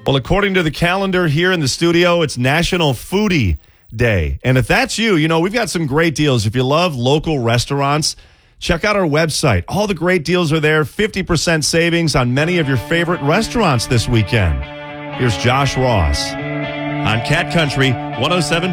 Well, according to the calendar here in the studio, it's National Foodie Day. And if that's you, we've got some great deals. If you love local restaurants, check out our website. All the great deals are there. 50% savings on many of your favorite restaurants this weekend. Here's Josh Ross on Cat Country 107.